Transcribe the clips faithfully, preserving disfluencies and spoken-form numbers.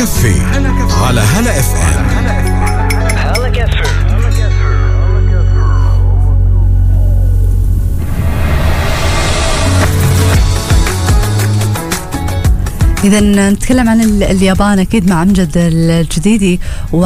كافيه على هلا اف ام. هلا كافيه. إذا نتكلم عن اليابان أكيد مع أمجد الجديدي،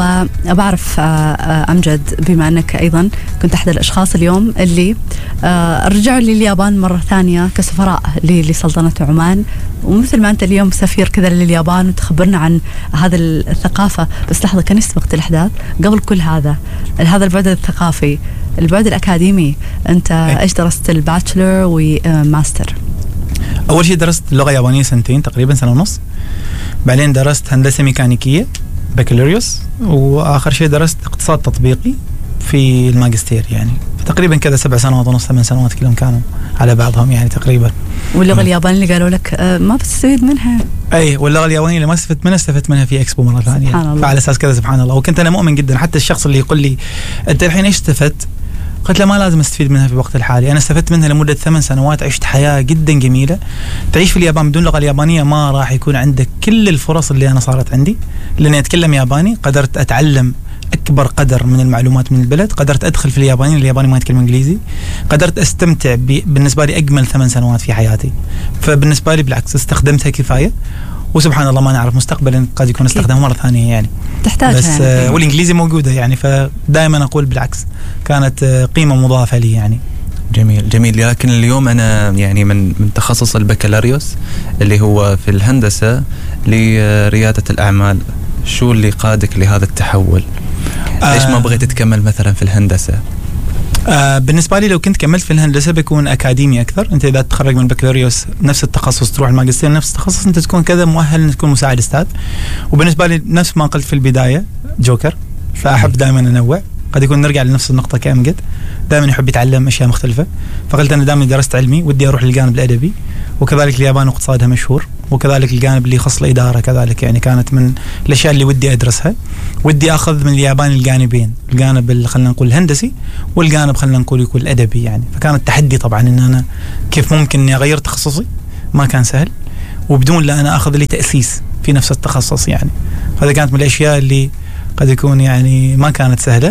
وبعرف أمجد بما أنك أيضا كنت أحد الأشخاص اليوم اللي رجعوا لليابان مرة ثانية كسفراء لسلطنة عمان، ومثل ما أنت اليوم سفير كذا لليابان وتخبرنا عن هذا الثقافة. بس لحظة، كان يسبق الأحداث قبل كل هذا، هذا البعد الثقافي، البعد الأكاديمي، أنت إيش درست؟ الباتشلر وماستر. أول شيء درست لغة يابانية سنتين تقريبا، سنة ونص. بعدين درست هندسة ميكانيكية بكالوريوس، وآخر شيء درست اقتصاد تطبيقي في الماجستير. يعني تقريبا كذا سبع سنوات ونص، ثمان سنوات كلهم كانوا على بعضهم يعني تقريبا. واللغة اليابانية اللي قالوا لك ما بتستفيد منها؟ أي، واللغة اليابانية اللي ما استفدت منها استفدت منها في إكسبو مرة ثانية. فعلى أساس كذا سبحان الله. وكنت أنا مؤمن جدا، حتى الشخص اللي يقول لي أنت الحين إيش استفدت؟ قلت له ما لازم استفيد منها في الوقت الحالي. أنا استفدت منها لمدة ثمان سنوات، عشت حياة جدا جميلة. تعيش في اليابان بدون لغة اليابانية ما راح يكون عندك كل الفرص اللي أنا صارت عندي، لأني أتكلم ياباني، قدرت أتعلم أكبر قدر من المعلومات من البلد، قدرت أدخل في الياباني، الياباني ما يتكلم إنجليزي، قدرت أستمتع بالنسبة لي أجمل ثمان سنوات في حياتي. فبالنسبة لي بالعكس استخدمتها كفاية، وسبحان الله ما نعرف مستقبلا قد يكون استخدامه مرة ثانية يعني تحتاجها بس يعني. والإنجليزي موجودة يعني، فدائما أقول بالعكس كانت قيمة مضافة لي يعني. جميل جميل. لكن اليوم أنا يعني من من تخصص البكالوريوس اللي هو في الهندسة لريادة الأعمال، شو اللي قادك لهذا التحول؟ آه ليش ما بغيت تكمل مثلا في الهندسة؟ آه بالنسبة لي لو كنت كملت في الهندسة بيكون أكاديمي أكثر. أنت إذا تتخرج من البكالوريوس نفس التخصص تروح الماجستير نفس التخصص، أنت تكون كذا مؤهل أن تكون مساعد أستاذ. وبالنسبة لي نفس ما قلت في البداية جوكر، فأحب دائما أنوع. قد يكون نرجع لنفس النقطة كأمجد، دائما يحب يتعلم أشياء مختلفة. فقلت أنا دائما درست علمي، ودي أروح للجانب الأدبي، وكذلك اليابان واقتصادها مشهور، وكذلك الجانب اللي يخص الإدارة كذلك يعني كانت من الأشياء اللي ودي أدرسها. ودي أخذ من اليابان الجانبين، الجانب اللي خلينا نقول الهندسي، والجانب خلينا نقول يكون الأدبي يعني. فكان التحدي طبعا إن أنا كيف ممكن إني أغير تخصصي، ما كان سهل، وبدون لا أنا أخذ لي تأسيس في نفس التخصص يعني. هذا كانت من الأشياء اللي قد يكون يعني ما كانت سهلة.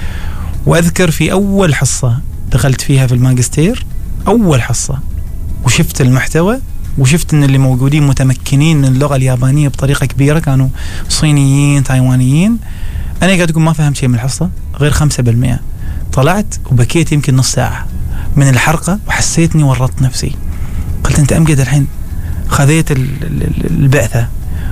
وأذكر في أول حصة دخلت فيها في الماجستير، أول حصة، وشفت المحتوى وشفت ان اللي موجودين متمكنين من اللغة اليابانية بطريقة كبيرة، كانوا صينيين تايوانيين. انا قاعد اقول ما فهمت شيء من الحصة غير خمسة بالمئة. طلعت وبكيت يمكن نص ساعة من الحرقة، وحسيتني ورطت نفسي. قلت انت امجد الحين خذيت البعثة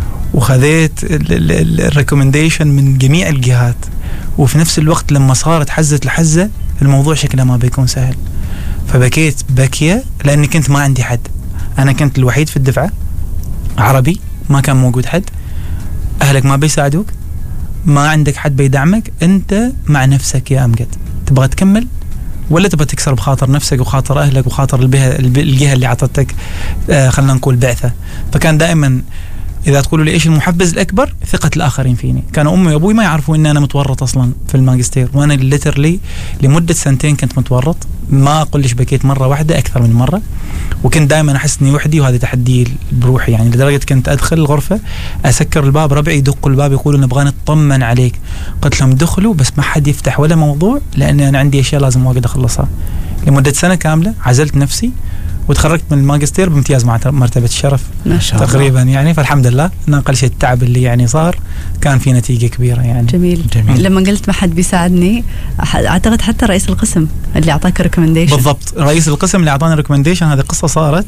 وخذيت الريكومنديشن من جميع الجهات، وفي نفس الوقت لما صارت حزة لحزة الموضوع شكله ما بيكون سهل. فبكيت بكية لاني كنت ما عندي حد، أنا كنت الوحيد في الدفعة عربي، ما كان موجود حد. أهلك ما بيساعدوك، ما عندك حد بيدعمك، أنت مع نفسك يا أمجد. تبغى تكمل ولا تبغى تكسر بخاطر نفسك وخاطر أهلك وخاطر الجهة اللي عطتك آه خلنا نقول بعثة. فكان دائما إذا تقولوا لي إيش المحفز الأكبر، ثقة الآخرين فيني. كانوا أمي وأبوي ما يعرفوا إن أنا متورط أصلا في الماجستير، وأنا ليترلي لمدة سنتين كنت متورط. ما أقول ليش بكيت مرة واحدة، أكثر من مرة. وكنت دائما أحس إني وحدي، وهذا تحدي بروحي يعني. لدرجة كنت أدخل الغرفة أسكر الباب، ربعي يدقوا الباب يقولوا نبغى نطمن عليك. قلت لهم دخلوا بس ما حد يفتح ولا موضوع، لأن أنا عندي أشياء لازم واجد أخلصها. لمدة سنة كاملة عزلت نفسي، وتخرجت من الماجستير بامتياز مع مرتبة الشرف ما شاء الله تقريبا يعني. فالحمد لله إن أقل شيء التعب اللي يعني صار كان في نتيجة كبيرة يعني. جميل. جميل. لما قلت ما حد بيساعدني، أعتقد حتى رئيس القسم اللي أعطاك ريكومنديشن. بالضبط، رئيس القسم اللي أعطاني ريكومنديشن. هذه قصة صارت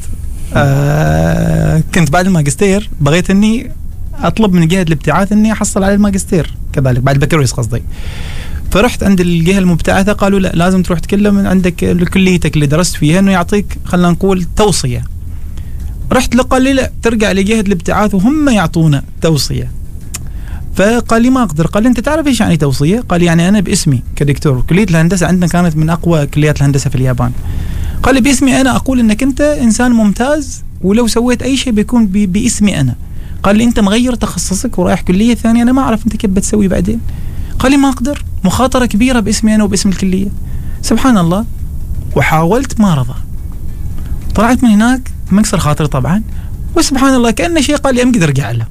آه كنت بعد الماجستير بغيت إني أطلب من جهة الابتعاث إني أحصل على الماجستير كذلك بعد البكالوريوس قصدي. فرحت عند الجهة المبتعثة، قالوا لا لازم تروح تكلم من عندك كليتك اللي درست فيها إنه يعطيك خلنا نقول توصية. رحت له قال لي لا ترجع لجهة الابتعاث وهم يعطونا توصية. فقال لي ما أقدر. قال لي أنت تعرف إيش يعني توصية؟ قال لي يعني أنا باسمي كدكتور، كلية الهندسة عندنا كانت من أقوى كليات الهندسة في اليابان. قال لي باسمي أنا أقول إنك أنت إنسان ممتاز، ولو سويت أي شيء بيكون باسمي أنا. قال لي أنت مغير تخصصك ورايح كلية ثانية، أنا ما أعرف أنت كيف بتسوي بعدين. قال لي ما أقدر، مخاطرة كبيرة باسمي أنا وباسم الكلية. سبحان الله. وحاولت ما رضى. طلعت من هناك مكسر خاطر طبعا، وسبحان الله كأنه شيء قال لي أمجد ارجع له.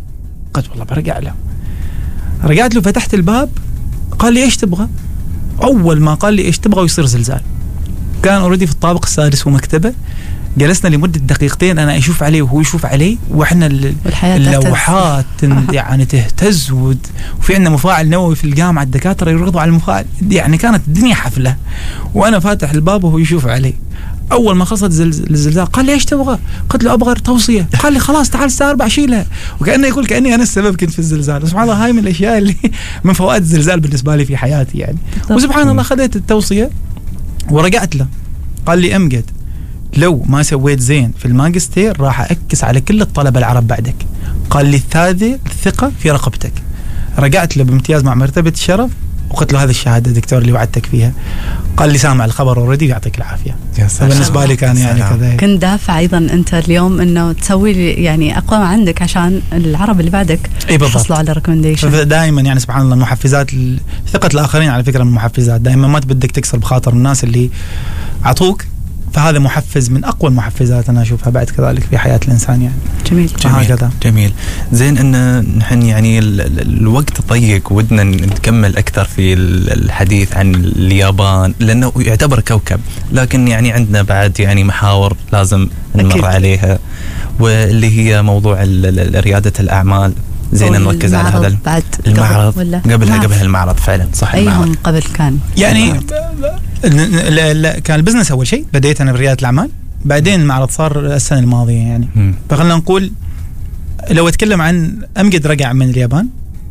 قلت والله برجع له. رجعت له فتحت الباب قال لي ايش تبغى؟ اول ما قال لي ايش تبغى ويصير زلزال. كان اوريدي في الطابق السادس ومكتبه، جلسنا لمده دقيقتين انا اشوف عليه وهو يشوف علي، واحنا اللوحات يعني تهتز، وفي عندنا مفاعل نووي في الجامعه الدكاتره يركضوا على المفاعل، يعني كانت الدنيا حفله وانا فاتح الباب وهو يشوف علي. اول ما خلصت الزلزال قال لي ايش تبغى؟ قلت له ابغى توصيه. قال لي خلاص تعال الساعه أربعة شيلها، وكانه يقول كاني انا السبب كنت في الزلزال. سبحان الله، هاي من الاشياء اللي من فوائد الزلزال بالنسبه لي في حياتي يعني. وسبحان الله خذيت التوصيه ورجعت له. قال لي امجد لو ما سويت زين في الماجستير راح أكس على كل الطلبة العرب بعدك. قال لي هذه الثقة في رقبتك. رجعت له بامتياز مع مرتبة الشرف وقلت له هذه الشهادة دكتور اللي وعدتك فيها. قال لي سامع الخبر اوريدي ويعطيك العافية. بالنسبة لي كان يعني كذا. كنت دافع أيضا أنت اليوم إنه تسوي لي يعني أقوى ما عندك عشان العرب اللي بعدك يحصلوا على ريكومنديشن. دائما يعني سبحان الله المحفزات، ثقة الآخرين على فكرة من المحفزات. دائما ما تبدك تكسر بخاطر الناس اللي عطوك، فهذا محفز من أقوى المحفزات أنا أشوفها بعد كذلك في حياة الإنسان يعني. جميل جميل, جميل. زين إن نحن يعني ال ال الوقت ضيق ودنا نكمل أكثر في الحديث عن اليابان لأنه يعتبر كوكب، لكن يعني عندنا بعد يعني محاور لازم نمر أكيد عليها، واللي هي موضوع ريادة الأعمال. زين نركز على هذا بعد المعرض قبلها قبلها المعرض فعلا صح. أيهم قبل كان يعني لا لا كان البزنس أول شيء، بديت أنا بريادة الأعمال، بعدين المعرض صار السنة الماضية يعني. فخلنا نقول لو أتكلم عن أمجد رجع من اليابان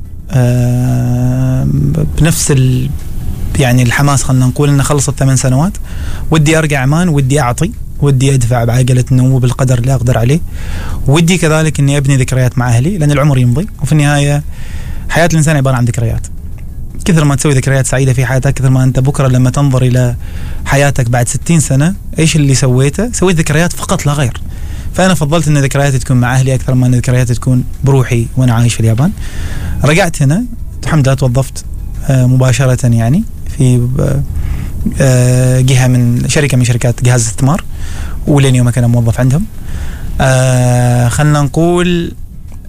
آه بنفس ال يعني الحماس، خلنا نقول إنه خلصت ثمان سنوات ودي أرجع عمان، ودي أعطي، ودي أدفع بعجلة النمو بالقدر اللي أقدر عليه، ودي كذلك إني أبني ذكريات مع أهلي لأن العمر يمضي، وفي النهاية حياة الإنسان عبارة عن ذكريات. كثر ما تسوي ذكريات سعيدة في حياتك كثر ما أنت بكرة لما تنظر إلى حياتك بعد ستين سنة إيش اللي سويته؟ سويت ذكريات فقط لا غير. فأنا فضلت إن ذكرياتي تكون مع أهلي أكثر ما إن ذكرياتي تكون بروحي وأنا عايش في اليابان. رجعت هنا الحمد لله توظفت مباشرة يعني في جهة من شركة من شركات جهاز الاستثمار، ولين يوم كان موظف عندهم. خلنا نقول